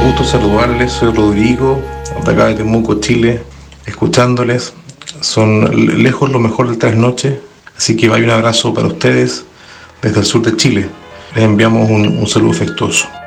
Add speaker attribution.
Speaker 1: gusto saludarles, soy Rodrigo, de acá de Temuco, Chile, escuchándoles. Son lejos lo mejor del trasnoche, así que vaya un abrazo para ustedes desde el sur de Chile. Les enviamos un saludo afectuoso.